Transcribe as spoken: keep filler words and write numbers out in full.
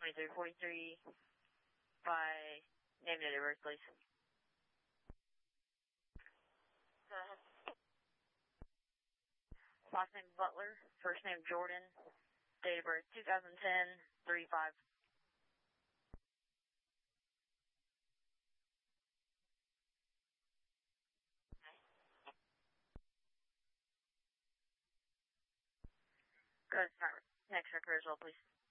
twenty-three forty-three by name, date of birth, please. Go ahead. Last name Butler, first name Jordan, date of birth two thousand ten three five. Go ahead, start next record as well, please.